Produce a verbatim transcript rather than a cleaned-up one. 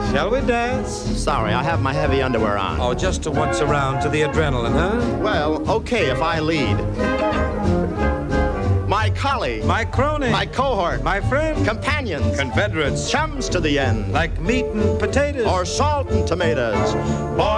Shall we dance? Sorry, I have my heavy underwear on. Oh, just to once around to the adrenaline, huh? Well, okay if I lead. My colleague. My crony. My cohort. My friend. Companions. Confederates. Chums to the end. Like meat and potatoes. Or salt and tomatoes. Boy,